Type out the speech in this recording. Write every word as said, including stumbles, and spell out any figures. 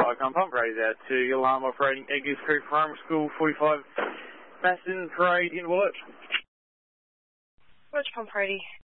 Icon Pump Parade out to Alarm operating Eggers Creek Primary School, forty-five Maston Parade in Woolwich. Woolwich Pump Parade.